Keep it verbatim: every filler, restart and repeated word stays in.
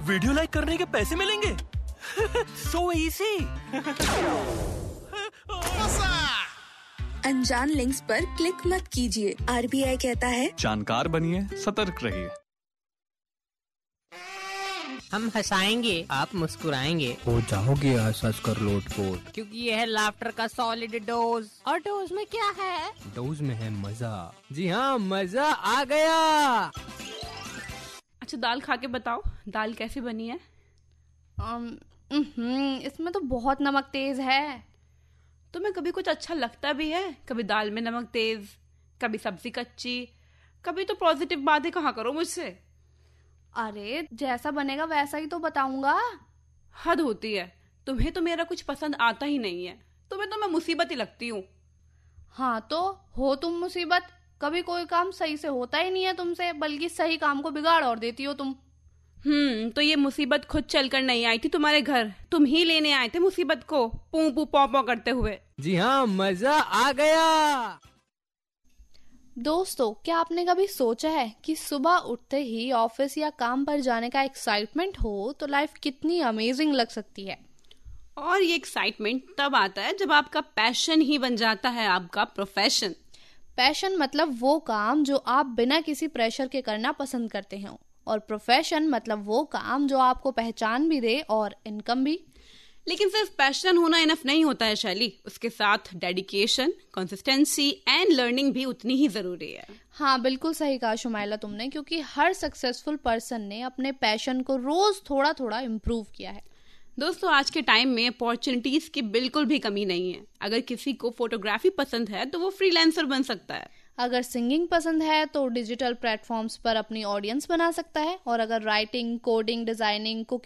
Video like करने के पैसे मिलेंगे? So easy. अनजान लिंक्स पर क्लिक मत कीजिए। आरबीआई कहता है जानकार बनिए, सतर्क रहिए। हम हंसाएंगे, आप मुस्कुराएंगे, हो जाओगे हंस हंस कर लोटपोट, क्योंकि ये है लाफ्टर का सॉलिड डोज। और डोज में क्या है? डोज में है मजा। जी हाँ, मजा आ गया। अच्छा, दाल खा के बताओ, दाल कैसी बनी है? um, इसमें तो बहुत नमक तेज है। तुम्हें कभी कुछ अच्छा लगता भी है? कभी दाल में नमक तेज, कभी सब्जी कच्ची, कभी तो पॉजिटिव बातें कहा करो मुझसे। अरे जैसा बनेगा वैसा ही तो बताऊंगा। हद होती है, तुम्हें तो मेरा कुछ पसंद आता ही नहीं है। तुम्हें तो मैं मुसीबत ही लगती हूँ। हाँ तो हो तुम मुसीबत। कभी कोई काम सही से होता ही नहीं है तुमसे, बल्कि सही काम को बिगाड़ और देती हो तुम। हम्म तो ये मुसीबत खुद चलकर नहीं आई थी तुम्हारे घर, तुम ही लेने आए थे मुसीबत को, पू पू पौ पौ करते हुए। जी हाँ, मजा आ गया। दोस्तों, क्या आपने कभी सोचा है कि सुबह उठते ही ऑफिस या काम पर जाने का एक्साइटमेंट हो तो लाइफ कितनी अमेजिंग लग सकती है। और ये एक्साइटमेंट तब आता है जब आपका पैशन ही बन जाता है आपका प्रोफेशन। पैशन मतलब वो काम जो आप बिना किसी प्रेशर के करना पसंद करते हो, और प्रोफेशन मतलब वो काम जो आपको पहचान भी दे और इनकम भी। लेकिन सिर्फ पैशन होना इनफ नहीं होता है शैली, उसके साथ डेडिकेशन, कंसिस्टेंसी एंड लर्निंग भी उतनी ही जरूरी है। हाँ बिल्कुल सही कहा शुमाइला तुमने, क्योंकि हर सक्सेसफुल पर्सन ने अपने पैशन को रोज थोड़ा थोड़ा इम्प्रूव किया है। दोस्तों, आज के टाइम में अपॉर्चुनिटीज की बिल्कुल भी कमी नहीं है। अगर किसी को फोटोग्राफी पसंद है तो वो फ्रीलांसर बन सकता है। अगर सिंगिंग पसंद है तो डिजिटल प्लेटफॉर्म्स पर अपनी ऑडियंस बना सकता है। और अगर राइटिंग, कोडिंग, डिजाइनिंग, कुकिंग